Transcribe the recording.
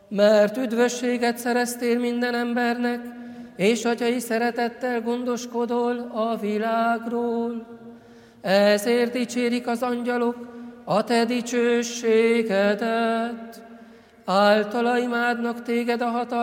mert üdvösséget szereztél minden embernek, és atyai szeretettel gondoskodol a világról. Ezért dicsérik az angyalok a te dicsőségedet. Általa imádnak téged a hatalmas